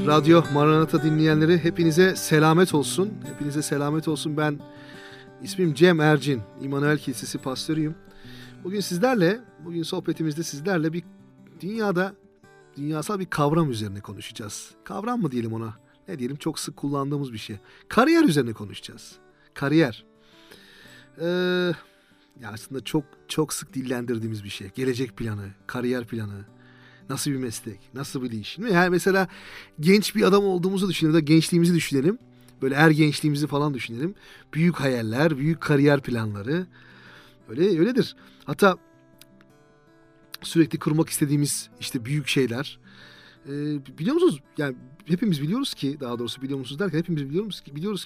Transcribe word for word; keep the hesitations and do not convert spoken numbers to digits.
Radyo Maranata dinleyenleri hepinize selamet olsun. Hepinize selamet olsun. Ben ismim Cem Ercin. İmanuel Kilisesi pastörüyüm. Bugün sizlerle, bugün sohbetimizde sizlerle bir dünyada, dünyasal bir kavram üzerine konuşacağız. Kavram mı diyelim ona? Ne diyelim? Çok sık kullandığımız bir şey. Kariyer üzerine konuşacağız. Kariyer. Ee, ya aslında çok çok sık dillendirdiğimiz bir şey. Gelecek planı, kariyer planı. Nasıl bir meslek, nasıl bir iş. Yani mesela genç bir adam olduğumuzu düşünelim de gençliğimizi düşünelim. Böyle er gençliğimizi falan düşünelim. Büyük hayaller, büyük kariyer planları. Öyle öyledir. Hatta sürekli kurmak istediğimiz işte büyük şeyler. Ee, biliyor musunuz? Yani hepimiz biliyoruz ki, daha doğrusu biliyor musunuz derken hepimiz biliyoruz ki biliyoruz